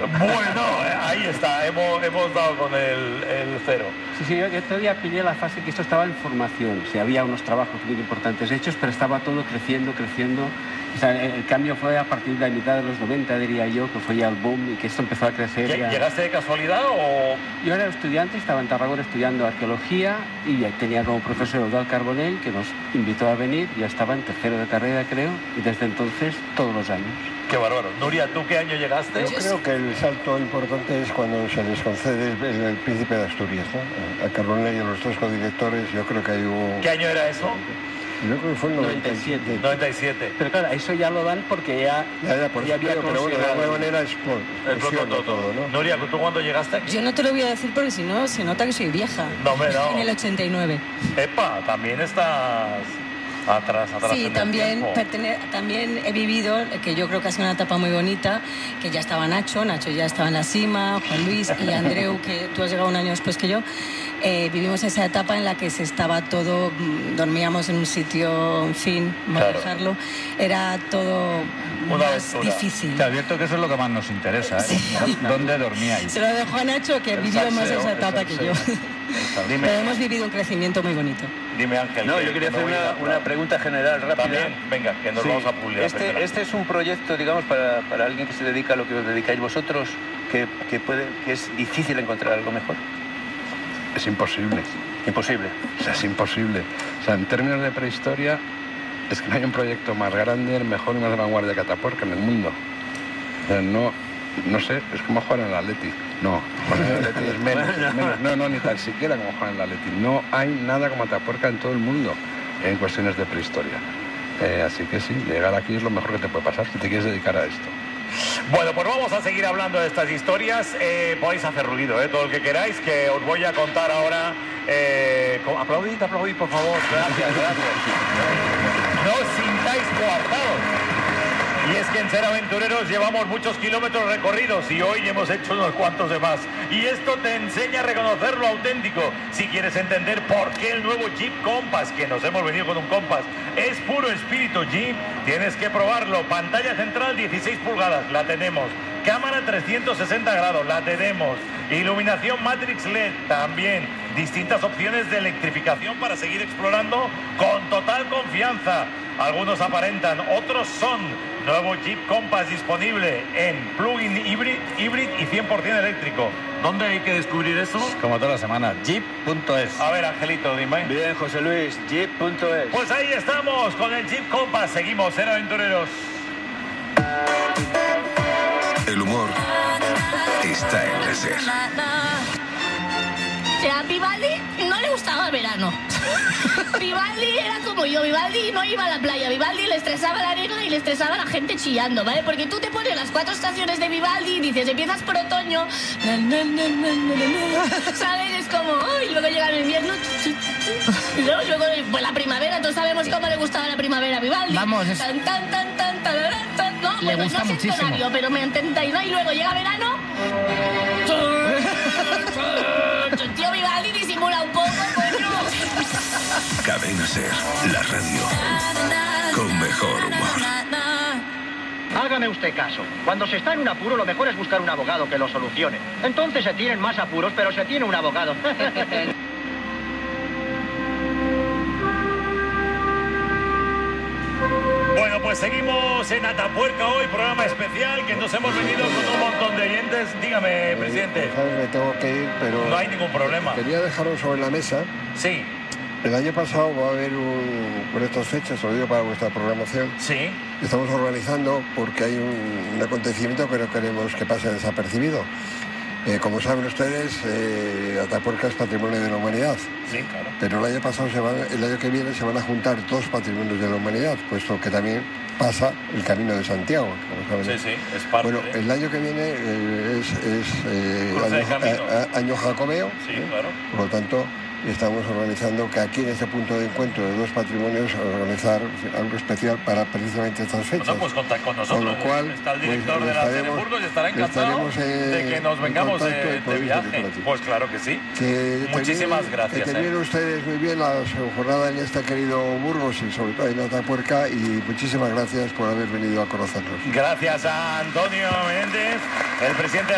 Bueno, ahí está, hemos dado con el cero. Sí, yo todavía pillé la fase que esto estaba en formación. Sí, había unos trabajos muy importantes hechos, pero estaba todo creciendo. O sea, el cambio fue a partir de la mitad de los 90, diría yo, que fue ya el boom y que esto empezó a crecer. ¿Llegaste de casualidad o...? Yo era estudiante, estaba en Tarragona estudiando arqueología y ya tenía como profesor Eudald Carbonell, que nos invitó a venir. Ya estaba en tercero de carrera, creo, y desde entonces todos los años. ¡Qué bárbaro! Nuria, ¿tú qué año llegaste? Yo creo que el salto importante es cuando se les concede el Príncipe de Asturias, ¿no? A Carbonell y a los dos codirectores, yo creo que hay hubo... ¿Qué año era eso? Yo creo que fue el 97. 97. Pero claro, eso ya lo dan porque ya había pero bueno, de alguna manera es todo, ¿no? Nuria, ¿tú cuándo llegaste aquí? Yo no te lo voy a decir porque si no se nota que soy vieja. No, hombre, no. En el 89. Epa, también estás atrás sí, en también el tiempo. También he vivido, que yo creo que ha sido una etapa muy bonita, que ya estaba Nacho ya estaba en la cima, Juan Luis y Andreu, que tú has llegado un año después que yo. Vivimos esa etapa en la que se estaba todo, dormíamos en un sitio, en fin, manejarlo, era todo más difícil. Te advierto que eso es lo que más nos interesa, ¿eh? Sí. ¿Dónde dormíais? Se lo dejo a Nacho, que vivió más esa etapa que yo. Pero hemos vivido un crecimiento muy bonito. Dime, Ángel. No, yo quería hacer una pregunta general rápida. También, venga, que nos vamos a publicar. Este es un proyecto, digamos, para alguien que se dedica a lo que os dedicáis vosotros, que es difícil encontrar algo mejor. Es imposible. Imposible. O sea, es imposible. O sea, en términos de prehistoria, es que no hay un proyecto más grande, mejor y más de vanguardia que Atapuerca en el mundo. O sea, no sé, es como jugar en el Atleti. No, jugar en el Atleti es menos. No, ni tan siquiera como jugar en el Atleti. No hay nada como Atapuerca en todo el mundo en cuestiones de prehistoria. Así que sí, llegar aquí es lo mejor que te puede pasar si te quieres dedicar a esto. Bueno, pues vamos a seguir hablando de estas historias. Podéis hacer ruido, todo el que queráis, que os voy a contar ahora. Aplaudid, por favor. Gracias. No os sintáis coartados. Y es que en Ser Aventureros llevamos muchos kilómetros recorridos y hoy hemos hecho unos cuantos de más. Y esto te enseña a reconocer lo auténtico. Si quieres entender por qué el nuevo Jeep Compass, que nos hemos venido con un Compass, es puro espíritu Jeep, tienes que probarlo. Pantalla central 16 pulgadas, la tenemos. Cámara 360 grados, la tenemos. Iluminación Matrix LED, también. Distintas opciones de electrificación para seguir explorando con total confianza. Algunos aparentan, otros son. Nuevo Jeep Compass disponible en plug-in hybrid y 100% eléctrico. ¿Dónde hay que descubrir eso? Como toda la semana, jeep.es. A ver, Angelito, dime. Bien, José Luis, jeep.es. Pues ahí estamos, con el Jeep Compass. Seguimos, Ser Aventureros. El humor está en la SER. O sea, a Vivaldi no le gustaba el verano. Vivaldi era como yo, Vivaldi no iba a la playa, Vivaldi le estresaba la arena y le estresaba a la gente chillando, ¿vale? Porque tú te pones las 4 estaciones de Vivaldi y dices, empiezas por otoño, ¿sabes? Es como, y luego llega el invierno, y luego pues la primavera, todos sabemos cómo le gustaba la primavera a Vivaldi. Vamos, es... ¿no? Le gusta no muchísimo. Escenario, pero me entendáis, ¿no? Y luego llega verano... El tío Vivaldi disimula un poco, coño. Cadena SER, la radio con mejor humor. Hágame usted caso. Cuando se está en un apuro, lo mejor es buscar un abogado que lo solucione. Entonces se tienen más apuros, pero se tiene un abogado. Bueno, pues seguimos en Atapuerca hoy, programa especial, que nos hemos venido con un montón de oyentes. Dígame, presidente. Me tengo que ir, pero... No hay ningún problema. Quería dejaros sobre la mesa. Sí. El año pasado va a haber por estas fechas, os lo digo para vuestra programación. Sí. Estamos organizando porque hay un acontecimiento que no queremos que pase desapercibido. Como saben ustedes, Atapuerca es Patrimonio de la Humanidad. Sí, claro. Pero el año que viene se van a juntar 2 patrimonios de la humanidad, puesto que también pasa el Camino de Santiago. Como saben. Sí, es parte. Bueno, el año que viene es año jacobeo. Sí, claro. Por lo tanto, estamos organizando que aquí en este punto de encuentro de 2 patrimonios organizar algo especial para precisamente estas fechas. Bueno, pues contad con nosotros. Con lo cual, está el director de la SER de Burgos y estará encantado de que nos vengamos de viaje. Pues claro que sí. Muchísimas gracias. Que terminen ustedes muy bien la jornada en este querido Burgos y sobre todo en Atapuerca, y muchísimas gracias por haber venido a conocernos. Gracias a Antonio Méndez, el presidente